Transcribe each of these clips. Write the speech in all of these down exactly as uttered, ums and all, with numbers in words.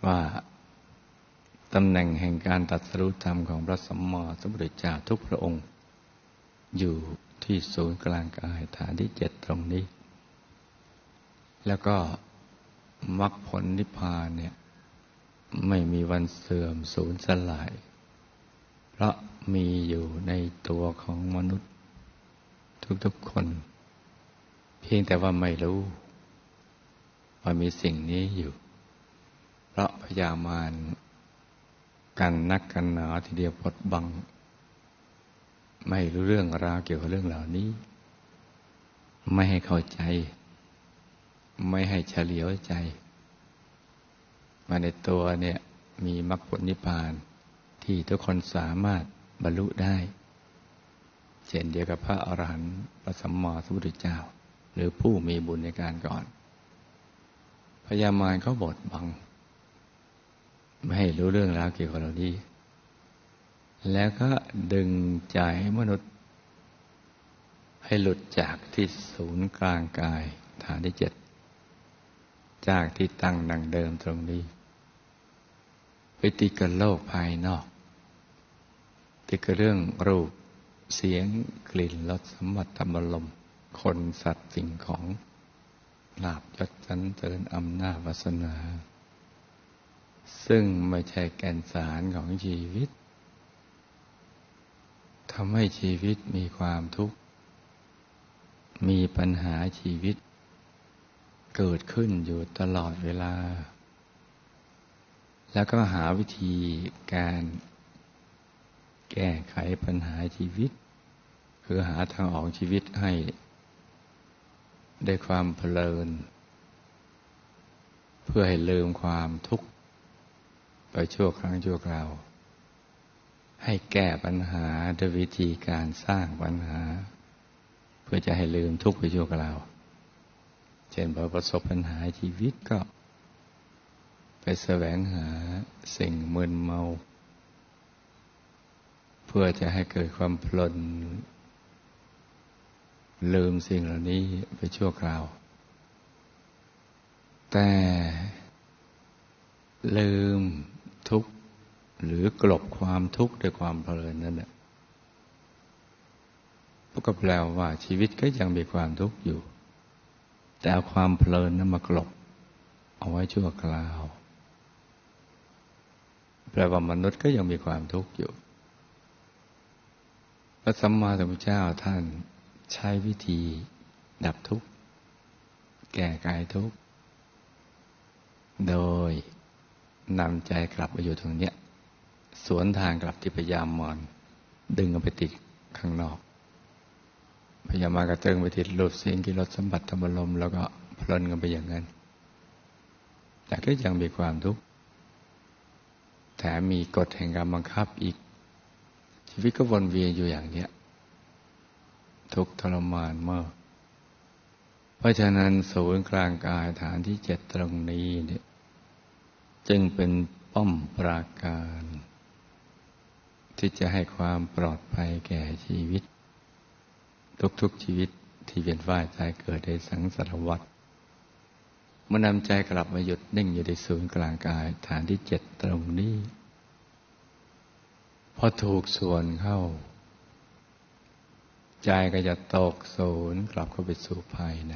ว่าตำแหน่งแห่งการตรัสรู้ธรรมของพระสัมมาสัมพุทธเจ้าทุกพระองค์อยู่ที่ศูนย์กลางกายฐานที่เจ็ดตรงนี้แล้วก็มรรคผลนิพพานเนี่ยไม่มีวันเสื่อมสูญสลายเพราะมีอยู่ในตัวของมนุษย์ทุกๆคนเพียงแต่ว่าไม่รู้ว่ามีสิ่งนี้อยู่เพราะพยามารกันนักกันหนาทีเดียวปดบังไม่รู้เรื่องราวเกี่ยวกับเรื่องเหล่านี้ไม่ให้เข้าใจไม่ให้เฉลียวใจมาในตัวเนี่ยมีมรรคผลนิพพานที่ทุกคนสามารถบรรลุได้เช่นเดียวกับพระอรหันต์พระสัมมาสัมพุทธเจ้าหรือผู้มีบุญในการก่อนพยามารเขาบดบังไม่ให้รู้เรื่องราวเกี่ยวกับเรานี้แล้วก็ดึงใจมนุษย์ให้หลุดจากที่ศูนย์กลางกายฐานที่เจ็ดจากที่ตั้งดังเดิมตรงนี้ไปติดกับโลกภายนอกติดกับเรื่องรูปเสียงกลิ่นรสสัมผัสธรรมลมคนสัตว์สิ่งของลาภยศสรรเสริญอำนาจวาสนาซึ่งไม่ใช่แก่นสารของชีวิตทำให้ชีวิตมีความทุกข์มีปัญหาชีวิตเกิดขึ้นอยู่ตลอดเวลาแล้วก็หาวิธีการแก้ไขปัญหาชีวิตคือหาทางออกชีวิตให้ได้ความเพลินเพื่อให้ลืมความทุกข์ไปชั่วครั้งชั่วคราวให้แก้ปัญหาด้วยวิธีการสร้างปัญหาเพื่อจะให้ลืมทุกข์ไปชั่วคราวเช่นพอประสบปัญหาชีวิตก็ไปแสวงหาสิ่งมึนเมาเพื่อจะให้เกิดความเพลินลืมสิ่งเหล่านี้ไปชั่วคราวแต่ลืมทุกข์หรือกลบความทุกข์ด้วยความเพลินนั่นแหละก็แปลว่าชีวิตก็ยังมีความทุกข์อยู่แต่เอาความเพลินนั้นมากลบเอาไว้ชั่วคราวแปลว่ามนุษย์ก็ยังมีความทุกข์อยู่พระสัมมาสัมพุทธเจ้าท่านใช้วิธีดับทุกข์แก้ไขทุกข์โดยนำใจกลับมาอยู่ตรงเนี้ยสวนทางกลับที่พยามารดึงเอาไปติดข้างนอกพยามารก็ตึงไปติดรูปเสียงกลิ่นรสสัมผัสธรรมลมแล้วก็เพลินกันไปอย่างนั้นแต่ก็ยังมีความทุกข์แถมมีกฎแห่งกรรมบังคับอีกชีวิตก็วนเวียนอยู่อย่างเนี้ยทุกข์ทรมานมากเพราะฉะนั้นศูนย์กลางกายฐานที่เจ็ดตรงนี้เนี่ยจึงเป็นป้อมปราการที่จะให้ความปลอดภัยแก่ชีวิตทุกๆชีวิตที่เวียนว่ายตายเกิดในสังสารวัฏเมื่อนำใจกลับมาหยุดนิ่งอยู่ในศูนย์กลางกายฐานที่เจ็ดตรงนี้พอถูกส่วนเข้าใจก็จะตกศูนย์กลับเข้าไปสู่ภายใน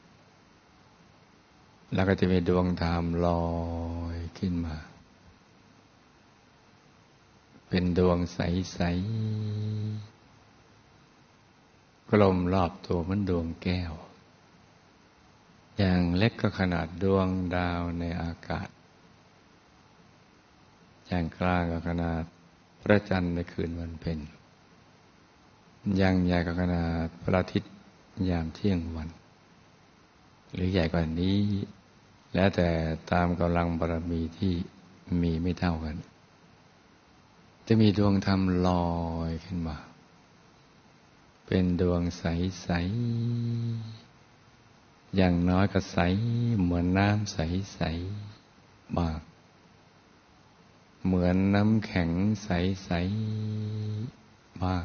แล้วก็จะมีดวงธรรมลอยขึ้นมาเป็นดวงใสๆกลมรอบตัวเหมือนดวงแก้วอย่างเล็กก็ขนาดดวงดาวในอากาศอย่างกลางก็ขนาดพระจันทร์ในคืนวันเพ็ญอย่างใหญ่ก็ขนาดพระอาทิตย์ยามเที่ยงวันหรือใหญ่กว่านี้แล้วแต่ตามกำลังบารมีที่มีไม่เท่ากันจะมีดวงธรรมลอยขึ้นมาเป็นดวงใสๆอย่างน้อยก็ใสเหมือนน้ำใสๆบางเหมือนน้ำแข็งใสๆบ้าง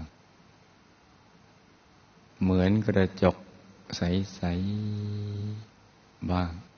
เหมือนกระจกใสๆบ้าง